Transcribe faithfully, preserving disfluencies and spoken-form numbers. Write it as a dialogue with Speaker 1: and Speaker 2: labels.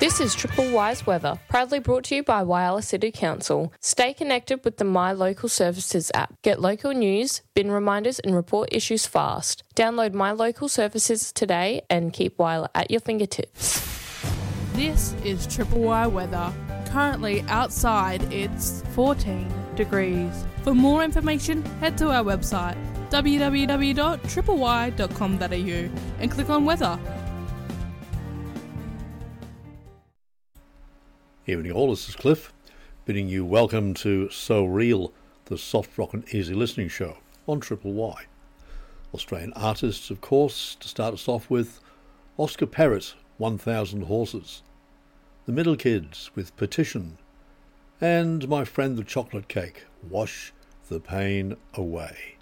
Speaker 1: This is Triple Y's weather, proudly brought to you by Whyalla City Council. Stay connected with the My Local Services app. Get local news, bin reminders and report issues fast. Download My Local Services today and keep Whyalla at your fingertips.
Speaker 2: This is Triple Y weather. Currently outside it's fourteen degrees. For more information, head to our website w w w dot triple y dot com dot a u and click on weather.
Speaker 3: Evening all, this is Cliff, bidding you welcome to So Real, the soft rock and easy listening show on Triple Y. Australian artists, of course, to start us off with Oscar Perrott, one thousand Horses, The Middle Kids with Petition, and my friend the Chocolate Cake, Wash the Pain Away.